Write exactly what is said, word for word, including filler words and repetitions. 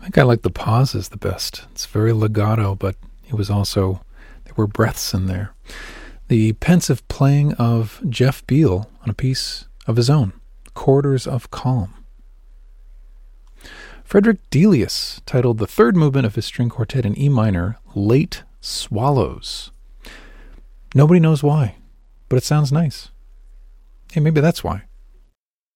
I think I like the pauses the best. It's very legato, but it was also, there were breaths in there. The pensive playing of Jeff Beal on a piece of his own, Quarters of Calm. Frederick Delius titled the third movement of his string quartet in E minor, Late Swallows. Nobody knows why, but it sounds nice. Hey, maybe that's why.